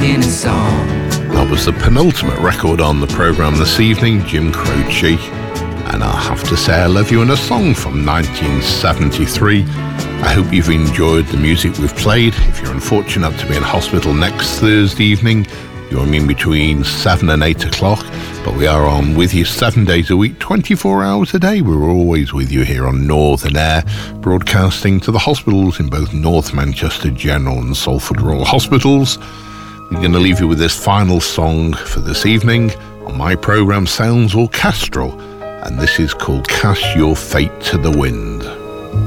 in a song. That was the penultimate record on the programme this evening, Jim Croce, and I'll have to say I love you in a song from 1973. I hope you've enjoyed the music we've played. If you're unfortunate to be in hospital next Thursday evening, you're in between 7 and 8 o'clock, but we are on with you 7 days a week, 24 hours a day. We're always with you here on Northern Air, broadcasting to the hospitals in both North Manchester General and Salford Royal Hospitals. We're going to leave you with this final song for this evening. On my programme, sounds orchestral, and this is called Cast Your Fate to the Wind.